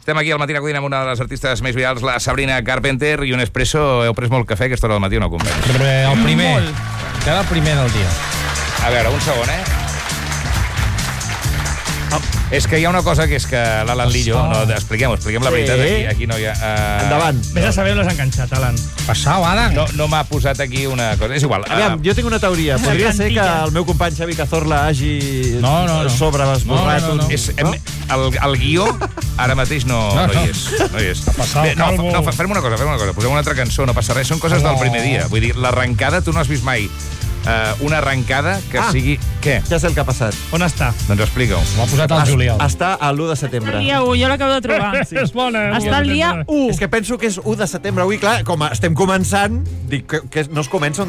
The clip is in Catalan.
Estem aquí al Matí Codina amb una de les artistes més virals, la Sabrina Carpenter, i un espresso. Heu pres molt cafè aquesta hora del matí o no, companys? El primer. Cada primer del dia. A veure, un segon, És que hi ha una cosa que és que l'Alan Lillo... No, expliquem la veritat. Aquí no hi ha... Endavant. Vés a saber on l'has enganxat, Alan. Passau, Alan. No m'ha posat aquí una cosa. És igual. Aviam, jo tinc una teoria. Podria ser que el meu company Xavi Cazorla hagi sobreesborrat un... El guió ara mateix no hi és. Bé, farem una cosa. Posem una altra cançó, no passa res. Són coses del primer dia. Vull dir, l'arrencada, tu no has vist mai una arrencada que sigui... Què? Ja sé el que ha passat. On està? Doncs explica-ho. Ho ha posat el Juliol. Està a l'1 de setembre. El dia 1, jo l'acabo de trobar. És bona. Està el dia 1. És que penso que és 1 de setembre. Avui, clar, com estem començant, dic que no es comença